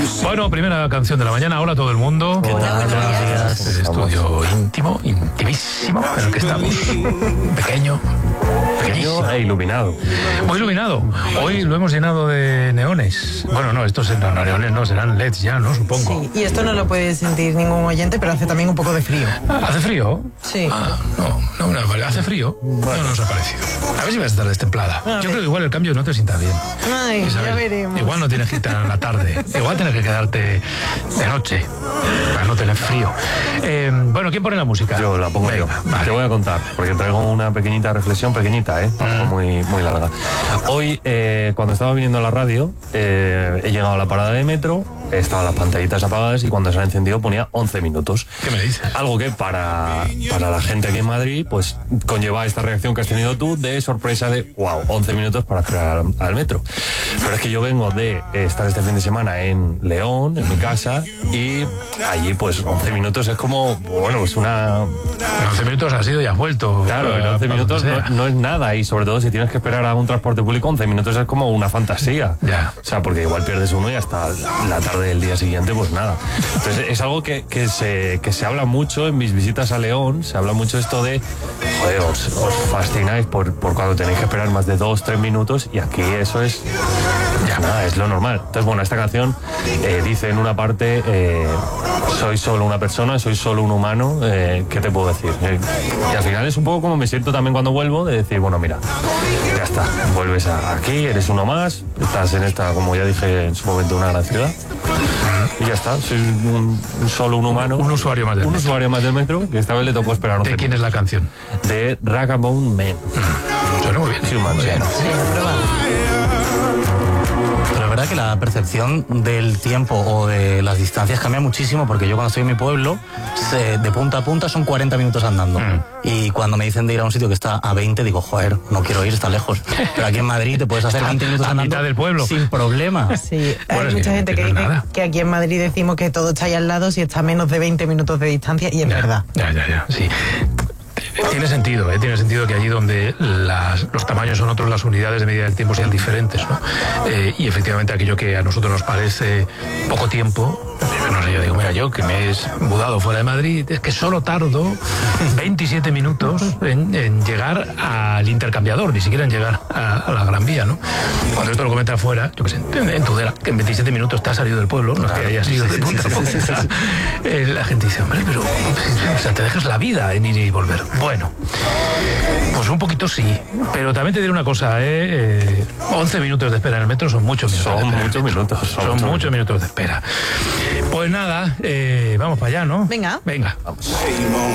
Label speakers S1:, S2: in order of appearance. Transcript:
S1: Bueno, primera canción de la mañana. Hola a todo el mundo.
S2: ¿Qué tal? Buenos días.
S1: El estudio íntimo, intimísimo en el que estamos. Pequeño
S2: e iluminado.
S1: Muy iluminado. Hoy lo hemos llenado de neones. Bueno, no, estos no, neones no, serán LEDs ya, ¿no? Supongo.
S3: Sí, y esto no lo puede sentir ningún oyente, pero hace también un poco de frío.
S1: ¿Hace frío?
S3: Sí.
S1: No me parece. ¿Hace frío? No nos ha parecido. A ver si vas a estar destemplada. Yo creo que igual el cambio no te sienta bien.
S3: Ay,
S1: Isabel,
S3: ya veremos.
S1: Igual no tienes que irte a la tarde. Igual tienes que quedarte de noche para no tener frío. Bueno, ¿quién pone la música?
S2: Yo la pongo.
S1: Venga,
S2: yo.
S1: vale.
S2: Te voy a contar, porque traigo una pequeñita reflexión, pequeñita, muy, muy larga. Hoy, cuando estaba viniendo a la radio, he llegado a la parada de metro, estaban las pantallitas apagadas y cuando se han encendido ponía 11 minutos.
S1: ¿Qué me dices?
S2: Algo que para la gente aquí en Madrid, pues conlleva esta reacción que has tenido tú de sorpresa de, wow, 11 minutos para esperar al metro. Pero es que yo vengo de estar este fin de semana en León, en mi casa, y allí pues 11 minutos es como, bueno, pues una...
S1: 11 minutos has ido y has vuelto.
S2: Claro, en 11 minutos no es nada, y sobre todo si tienes que esperar a un transporte público, 11 minutos es como una fantasía.
S1: Ya.
S2: O sea, porque igual pierdes uno y hasta la tarde del día siguiente, pues nada. Entonces es algo que se habla mucho en mis visitas a León, se habla mucho esto de, joder, os fascináis por cuando tenéis que esperar más de 2-3 minutos, y aquí eso es, ya nada, es lo normal. Entonces, bueno, esta canción dice en una parte, soy solo una persona, soy solo un humano, ¿qué te puedo decir? Y al final es un poco como me siento también cuando vuelvo, de decir, bueno, mira, ya está, vuelves aquí, eres uno más, estás en esta, como ya dije en su momento, una gran ciudad, y ya está, soy solo un humano.
S1: Un usuario más del metro.
S2: Usuario más del metro, que esta vez le tocó esperar 11
S1: ¿De quién es la canción?
S2: De Ragabone Man.
S1: Suena muy bien.
S2: Human,
S1: Muy bien.
S3: Sí, prueba.
S4: Pero es verdad que la percepción del tiempo o de las distancias cambia muchísimo, porque yo cuando estoy en mi pueblo, de punta a punta son 40 minutos andando. Y cuando me dicen de ir a un sitio que está a 20, digo, joder, no quiero ir, está lejos. Pero aquí en Madrid te puedes hacer 20 minutos
S1: a
S4: andando
S1: mitad del pueblo.
S4: sin problema.
S3: Sí,
S1: Bueno,
S3: hay
S1: es
S3: mucha
S1: que
S3: gente que
S1: no
S3: dice
S1: es nada.
S3: que aquí en Madrid decimos que todo está ahí al lado si está a menos de 20 minutos de distancia, y es verdad.
S1: Ya, sí. Tiene sentido, tiene sentido que allí donde los tamaños son otros, las unidades de medida del tiempo sean diferentes, ¿no? Y efectivamente aquello que a nosotros nos parece poco tiempo, no sé, yo digo, mira, yo que me he mudado fuera de Madrid, es que solo tardo 27 minutos en llegar al intercambiador, ni siquiera en llegar a la Gran Vía, ¿no? Cuando esto lo comenta afuera, yo qué sé, en Tudela, que en 27 minutos te has salido del pueblo, no es que hayas ido de punta a punta. La gente dice, hombre, pero o sea, te dejas la vida en ir y volver. Bueno, pues un poquito sí, pero también te diré una cosa, 11 minutos de espera en el metro son muchos minutos.
S2: Son muchos minutos.
S1: Son muchos minutos de espera. Pues nada, vamos para allá, ¿no?
S3: Venga.
S1: Venga.
S2: Vamos.